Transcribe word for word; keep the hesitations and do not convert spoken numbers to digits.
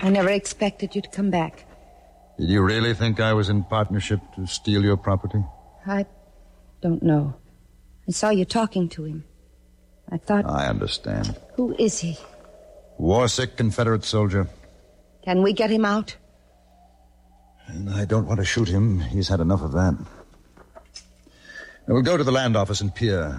I never expected you to come back. Did you really think I was in partnership to steal your property? I don't know. I saw you talking to him. I thought... I understand. Who is he? War-sick Confederate soldier. Can we get him out? And I don't want to shoot him. He's had enough of that. Now, we'll go to the land office in Pierre.